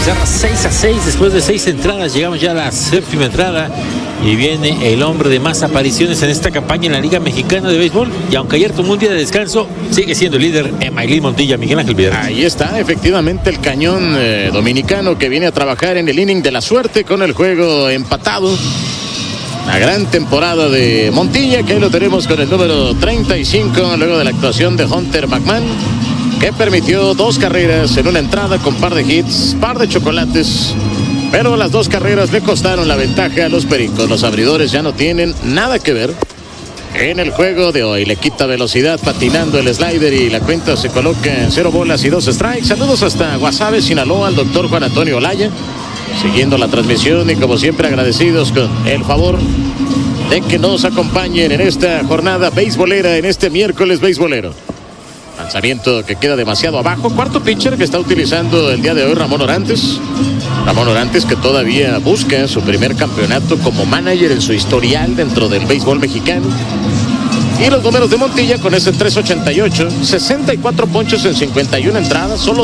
pizarra 6-6 después de 6 entradas. Llegamos ya a la séptima entrada y viene el hombre de más apariciones en esta campaña en la Liga Mexicana de Béisbol. Y aunque ayer tomó un día de descanso, sigue siendo el líder Emailín Montilla. Miguel Ángel Vidal. Ahí está, efectivamente, el cañón dominicano que viene a trabajar en el inning de la suerte con el juego empatado. La gran temporada de Montilla, que ahí lo tenemos con el número 35, luego de la actuación de Hunter McMahon, que permitió 2 carreras en una entrada con par de hits, par de chocolates, pero las 2 carreras le costaron la ventaja a los Pericos. Los abridores ya no tienen nada que ver en el juego de hoy. Le quita velocidad patinando el slider y la cuenta se coloca en 0 bolas y 2 strikes. Saludos hasta Guasave, Sinaloa, al doctor Juan Antonio Olaya, siguiendo la transmisión y como siempre agradecidos con el favor de que nos acompañen en esta jornada beisbolera, en este miércoles beisbolero. Lanzamiento que queda demasiado abajo. Cuarto pitcher que está utilizando el día de hoy Ramón Orantes. Ramón Orantes, que todavía busca su primer campeonato como manager en su historial dentro del béisbol mexicano. Y los números de Montilla con ese 3.88, 64 ponches en 51 entradas, solo